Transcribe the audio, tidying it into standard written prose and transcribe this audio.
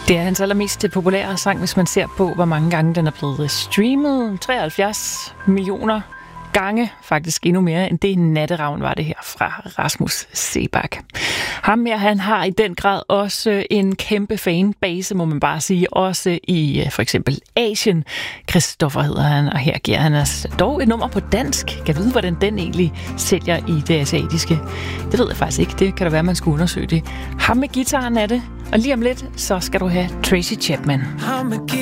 Det er hans allermest populære sang, hvis man ser på, hvor mange gange den er blevet streamet. 73 millioner gange, faktisk endnu mere end det Natteravn var det her fra Rasmus Seebach. Ham her, han har i den grad også en kæmpe fanbase, må man bare sige, også i for eksempel Asien. Christoffer hedder han, og her giver han os dog et nummer på dansk. Kan vide, hvordan den egentlig sælger i det asiatiske? Det ved jeg faktisk ikke. Det kan da være, man skulle undersøge det. Ham med guitaren er det, og lige om lidt, så skal du have Tracy Chapman.